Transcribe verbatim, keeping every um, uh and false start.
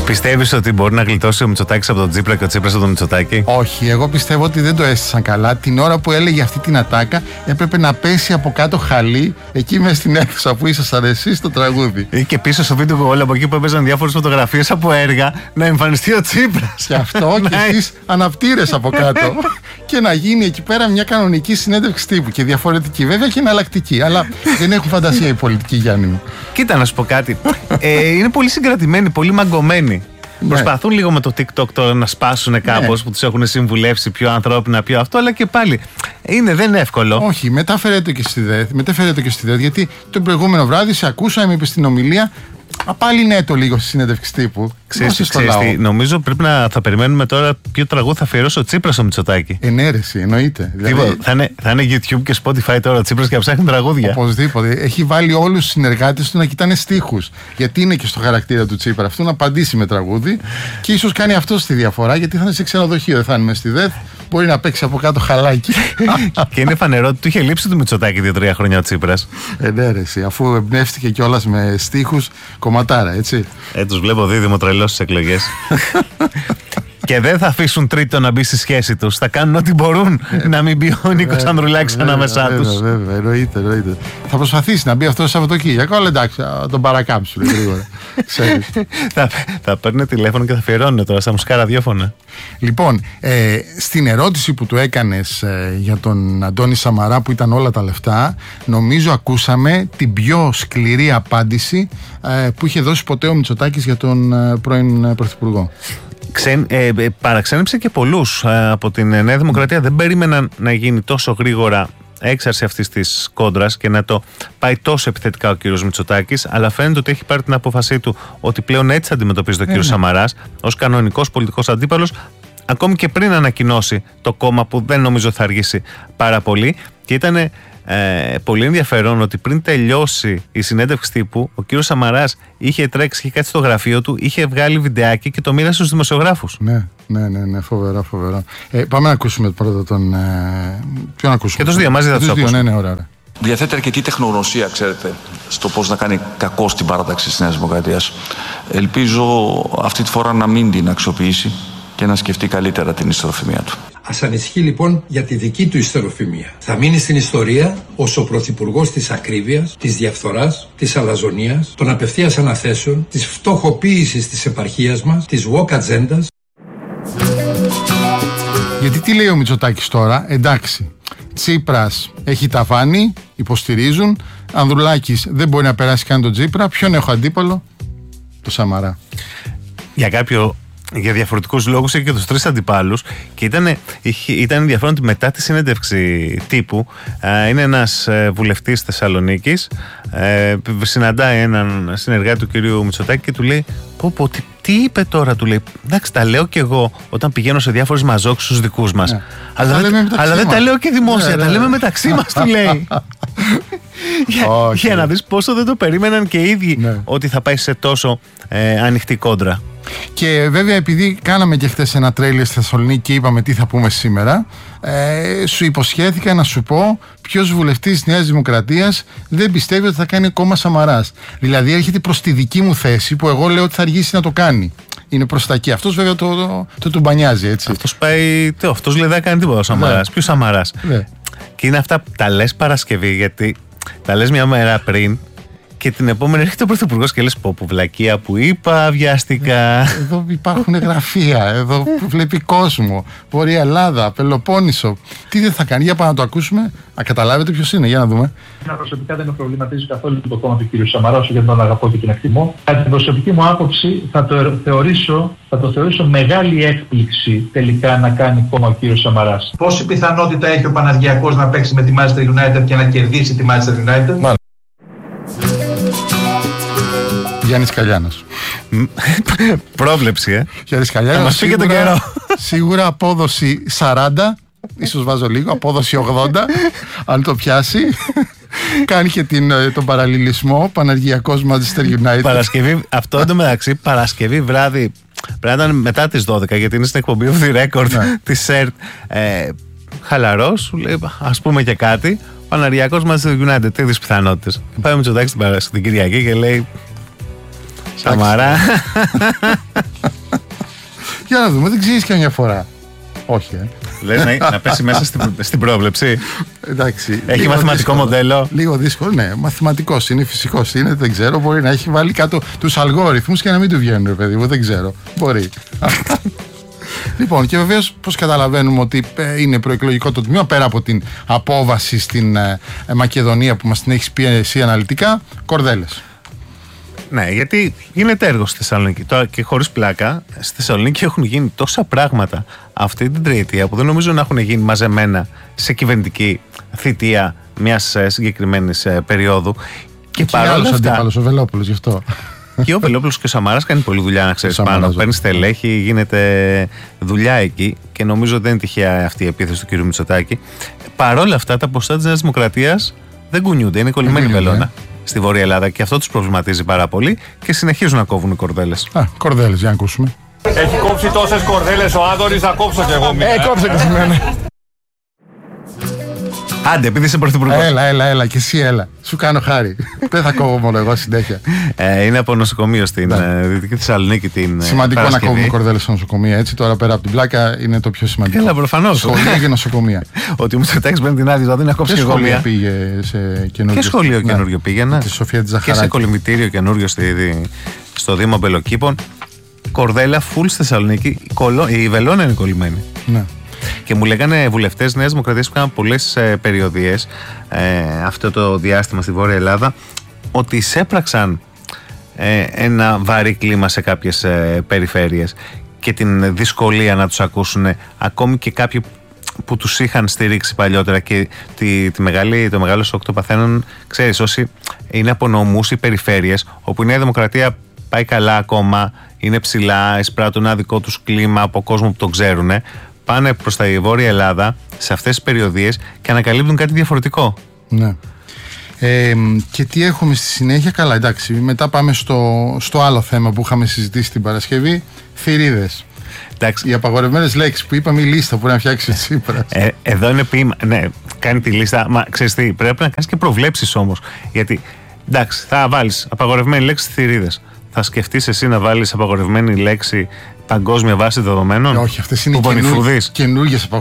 Πιστεύεις ότι μπορεί να γλιτώσει ο Μητσοτάκης από τον Τσίπρα και ο Τσίπρας από τον Μητσοτάκη? Όχι, εγώ πιστεύω ότι δεν το έστησαν καλά. Την ώρα που έλεγε αυτή την ατάκα έπρεπε να πέσει από κάτω χαλί εκεί μέσα στην αίθουσα που ήσασταν εσείς στο τραγούδι. Ή και πίσω στο βίντεο όλα από εκεί που έπαιζαν διάφορες φωτογραφίες από έργα να εμφανιστεί ο Τσίπρας. Και αυτό και εσείς αναπτήρες από κάτω. Και να γίνει εκεί πέρα μια κανονική συνέντευξη τύπου. Και διαφορετική βέβαια και εναλλακτική. Αλλά δεν έχουν φαντασία οι πολιτικοί, Γιάννη μου. Κοίτα να σου πω κάτι. ε, είναι πολύ συγκρατημένοι, πολύ μαγκωμένοι. Ναι. Προσπαθούν λίγο με το TikTok τώρα να σπάσουν κάπως, ναι, που τους έχουν συμβουλεύσει πιο ανθρώπινα, πιο αυτό, αλλά και πάλι είναι, δεν είναι εύκολο. Όχι, μετάφερε το και στη ΔΕΘ, μετάφερε το και στη ΔΕΘ, γιατί το προηγούμενο βράδυ σε ακούσαμε, είπε στην ομιλία, πάλι ναι το λίγο στη συνέντευξη τύπου. Ξέρεις, ξέρεις τι, νομίζω πρέπει να θα περιμένουμε τώρα ποιο τραγούδι θα αφιερώσει ο Τσίπρας στο Μητσοτάκη. Ενέρεση, εννοείται. Δηλαδή... Θα, είναι, θα είναι YouTube και Spotify τώρα ο Τσίπρας και να ψάχνει τραγούδια. Οπωσδήποτε. Έχει βάλει όλους τους συνεργάτες του να κοιτάνε στίχους. Γιατί είναι και στο χαρακτήρα του Τσίπρα αυτό να απαντήσει με τραγούδι και ίσως κάνει αυτό στη διαφορά, γιατί θα είναι σε ξενοδοχείο, δεν θα είναι μες στη ΔΕΘ. Μπορεί να παίξει από κάτω χαλάκι. Και είναι φανερό ότι του είχε λείψει του Μητσοτάκη δύο-τρία χρόνια ο Τσίπρας. Ενέρεση, αφού εμπνεύστηκε κιόλας με στίχους κομματάρα, έτσι. Ε, τους βλέπω δίδυμο τρελό στις εκλογές. Και δεν θα αφήσουν τρίτο να μπει στη σχέση τους. Θα κάνουν ό,τι μπορούν ε, να μην μπει ο Νίκος Ανδρουλάκης ανάμεσά τους. Βέβαια, βέβαια, εννοείται, εννοείται. Θα προσπαθήσει να μπει αυτό το Σαββατοκύριακο, αλλά εντάξει, τον παρακάμψουν γρήγορα. θα, θα παίρνει τηλέφωνο και θα αφιερώνει τώρα στα μουσικά ραδιόφωνα. Λοιπόν, ε, στην ερώτηση που του έκανες ε, για τον Αντώνη Σαμαρά που ήταν όλα τα λεφτά, νομίζω ακούσαμε την πιο σκληρή απάντηση ε, που είχε δώσει ποτέ ο Μητσοτάκης για τον ε, πρώην Πρωθυπουργό. Ξεν, ε, ε, παραξένεψε και πολλούς ε, από την Νέα Δημοκρατία. Δεν περίμεναν να γίνει τόσο γρήγορα έξαρση αυτής της κόντρας και να το πάει τόσο επιθετικά ο κύριος Μητσοτάκης, αλλά φαίνεται ότι έχει πάρει την απόφασή του ότι πλέον έτσι αντιμετωπίζει τον κύριο Σαμαράς ως κανονικός πολιτικός αντίπαλος, ακόμη και πριν ανακοινώσει το κόμμα, που δεν νομίζω θα αργήσει πάρα πολύ. Και ήταν Ε, πολύ ενδιαφέρον ότι πριν τελειώσει η συνέντευξη τύπου, ο κύριος Σαμαράς είχε τρέξει, είχε κάτσει στο γραφείο του, είχε βγάλει βιντεάκι και το μοίρασε στους δημοσιογράφους. Ναι, ναι, ναι, ναι, φοβερά, φοβερά. Ε, πάμε να ακούσουμε πρώτα τον. Ε, ποιο να ακούσουμε. Και τους δύο μαζί θα τους ακούσουμε. Ναι, ναι, ωραία, ωραία. Διαθέτει αρκετή τεχνογνωσία, ξέρετε, στο πώς να κάνει κακό στην παράταξη της Νέας Δημοκρατίας. Ελπίζω αυτή τη φορά να μην την αξιοποιήσει και να σκεφτεί καλύτερα την ιστεροφημία του. Ας ανησυχεί λοιπόν για τη δική του ιστεροφημία. Θα μείνει στην ιστορία ως ο πρωθυπουργός της ακρίβειας, της διαφθοράς, της αλαζονίας, των απευθείας αναθέσεων, της φτωχοποίησης της επαρχίας μας, της woke ατζέντας. Γιατί τι λέει ο Μητσοτάκης τώρα, εντάξει, Τσίπρας έχει ταβάνι, υποστηρίζουν, Ανδρουλάκης δεν μπορεί να περάσει καν τον Τσίπρα, ποιον έχω αντίπαλο, το Σαμαρά. Για κάποιο... Για διαφορετικούς λόγους είχε και τους τρεις αντιπάλους και ήταν, ήταν ενδιαφέρον ότι μετά τη συνέντευξη τύπου ε, είναι ένας ε, βουλευτής Θεσσαλονίκης, ε, συναντάει έναν συνεργάτη του κυρίου Μητσοτάκη και του λέει πω πω τι, τι είπε τώρα, του λέει εντάξει τα λέω και εγώ όταν πηγαίνω σε διάφορες μαζόξους στους δικούς μας, ναι. αλλά, δεν, αλλά δεν τα λέω και δημόσια, ναι, τα ναι. λέμε μεταξύ μας, του λέει. για, okay. για να δεις πόσο δεν το περίμεναν και οι ίδιοι, ναι, ότι θα πάει σε τόσο ε, ανοιχτή κόντρα. Και βέβαια επειδή κάναμε και χθες ένα τρέιλερ στη Θεσσαλονίκη και είπαμε τι θα πούμε σήμερα, ε, σου υποσχέθηκα να σου πω ποιος βουλευτής της Νέας Δημοκρατίας δεν πιστεύει ότι θα κάνει κόμμα Σαμαράς. Δηλαδή έρχεται προς τη δική μου θέση που εγώ λέω ότι θα αργήσει να το κάνει. Είναι προς τα εκεί. Αυτός βέβαια το, το, το του μπανιάζει, έτσι. Αυτός πάει, το, αυτός λέει δεν κάνει τίποτα ο Σαμαράς. Ναι. Ποιος Σαμαράς. Ναι. Και είναι αυτά που τα λες Παρασκευή, γιατί τα λες μια μέρα πριν και την επόμενη έρχεται ο πρωθυπουργός και λες πω που βλακεία που είπα, βιάστηκα. Εδώ υπάρχουν γραφεία, εδώ βλέπει κόσμο, Βόρεια Ελλάδα, Πελοπόννησο. Τι δεν θα κάνει, για πάμε να το ακούσουμε, να καταλάβετε ποιος είναι, για να δούμε. Προσωπικά δεν με προβληματίζει καθόλου το κόμμα του κ. Σαμαρά, όσο για τον αγαπώ και τον εκτιμώ. Κατά την προσωπική μου άποψη θα το θεωρήσω, θα το θεωρήσω μεγάλη έκπληξη τελικά να κάνει κόμμα ο κ. Σαμαράς. Πόση πιθανότητα έχει ο Παναργιακός να παίξει με τη Manchester United και να κερδίσει τη Manchester United? Μάλιστα. Γιάννης Καλιάνος. Πρόβλεψη, ε. Γιάννης Καλιάνος. Θα μας φύγει τον καιρό. Σίγουρα απόδοση σαράντα, ίσως βάζω λίγο, απόδοση ογδόντα, αν το πιάσει. Κάνει και την, τον παραλληλισμό, Παναργιακός Manchester United. Παρασκευή, αυτό εντωμεταξύ, Παρασκευή βράδυ, πρέπει να ήταν μετά τις δώδεκα, γιατί είναι στην εκπομπή of the record, ναι, της ΣΕΡΤ. Ε, χαλαρός, σου λέει, ας πούμε και κάτι. Παναργιακός Manchester United, τι είδες πιθανότητες. Πάει ο Μητσοτάκης την Κυριακή και λέει Σαμαρά. Για να δούμε, δεν ξέρεις καμιά φορά. Όχι, ε. Λες να, να πέσει μέσα στην, στην πρόβλεψη. Εντάξει. Έχει μαθηματικό δύσκολο. μοντέλο. Λίγο δύσκολο, ναι. Μαθηματικός είναι, φυσικός είναι, δεν ξέρω. Μπορεί να έχει βάλει κάτω τους αλγόριθμους και να μην του βγαίνουν, ρε παιδί μου. Δεν ξέρω. Μπορεί. Λοιπόν, και βεβαίως, πώς καταλαβαίνουμε ότι είναι προεκλογικό το τμήμα, πέρα από την απόβαση στην ε, Μακεδονία που μας την έχει πει εσύ αναλυτικά, κορδέλες. Ναι, γιατί γίνεται έργο στη Θεσσαλονίκη. Τώρα και χωρίς πλάκα, στη Θεσσαλονίκη έχουν γίνει τόσα πράγματα αυτή την τριετία που δεν νομίζω να έχουν γίνει μαζεμένα σε κυβερνητική θητεία μιας συγκεκριμένης περίοδου. Και παρόλα άλλος αυτά. Αντίπαλος, ο Βελόπουλος, γι' αυτό. Και ο Βελόπουλος και ο Σαμαράς κάνει πολλή δουλειά, να ξέρεις πάνω. Παίρνει στελέχη, γίνεται δουλειά εκεί και νομίζω ότι δεν είναι τυχαία αυτή η επίθεση του κ. Μητσοτάκη. Παρόλα αυτά, τα ποσοστά της Νέας Δημοκρατίας δεν κουνιούνται, είναι κολλημένη βελόνα στη Βόρεια Ελλάδα και αυτό τους προβληματίζει πάρα πολύ και συνεχίζουν να κόβουν οι κορδέλες. Α, κορδέλες, για να ακούσουμε. Έχει κόψει τόσες κορδέλες ο Άδωρης, να κόψω κι εγώ μία. Ε, κόψε και εμένα. Άντε, επειδή είσαι πρωθυπουργός. Έλα, έλα, έλα, και εσύ έλα. Σου κάνω χάρη. Δεν θα κόβω μόνο εγώ συνέχεια. Ε, είναι από νοσοκομείο στην ε, Δυτική Θεσσαλονίκη την. Σημαντικό Παρασκευή. να κόβουμε κορδέλες στο νοσοκομεία. Έτσι, τώρα πέρα από την πλάκα είναι το πιο σημαντικό. Έλα, προφανώς. Σχολεία και νοσοκομεία. Ότι ο Μητσοτάκης παίρνει την άδεια, δηλαδή να κόψει Και και εγώ σχολείο μία. πήγε σε καινούριο. Και σχολείο καινούριο πήγαινα. Τη Σοφία της Και σε Ζαχαράκη. κολυμβητήριο καινούριο στη, στο Δήμο Μπελοκήπων. Κορδέλα, full στη Θεσσαλονίκη. Κολο, η βελόνα είναι κολλημένη. Ναι. Και μου λέγανε βουλευτές Νέας Δημοκρατίας που κάναν πολλές ε, περιοδίες ε, αυτό το διάστημα στη Βόρεια Ελλάδα ότι εισέπραξαν ε, ένα βαρύ κλίμα σε κάποιες ε, περιφέρειες και την δυσκολία να τους ακούσουν ακόμη και κάποιοι που τους είχαν στηρίξει παλιότερα και τη, τη μεγάλη, το μεγάλο σοκ το παθαίνουν, ξέρεις, όσοι είναι από νομούς ή περιφέρειες όπου η Νέα Δημοκρατία πάει καλά ακόμα, είναι ψηλά, εισπράττουν ένα δικό τους κλίμα από κόσμο που το ξέρουν, πάνε προς τα Βόρεια Ελλάδα σε αυτές τις περιοδίες και ανακαλύπτουν κάτι διαφορετικό. Ναι. Ε, και τι έχουμε στη συνέχεια? Καλά, εντάξει, μετά πάμε στο, στο άλλο θέμα που είχαμε συζητήσει την Παρασκευή, θηρίδες. Εντάξει. Οι απαγορευμένες λέξεις που είπαμε, η λίστα που μπορεί να φτιάξει ο Τσίπρας. Ε, εδώ είναι ποίημα. Ναι, κάνει τη λίστα. Μα ξέρεις τι, πρέπει να κάνεις και προβλέψεις όμως. Γιατί, εντάξει, θα βάλεις απαγορευμένη λέξη στις θηρίδες. Θα σκεφτείς εσύ να βάλεις απαγορευμένη λέξη παγκόσμια βάση δεδομένων? Όχι, αυτές είναι καινούργιες καινούργιες